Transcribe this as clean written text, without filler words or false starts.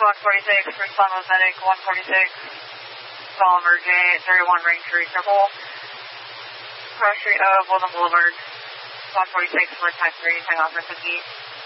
146, respond with medic 146, call emergent 31 range for triple. Cross street of Woodland Boulevard, 146, left time 3, hang on for 50.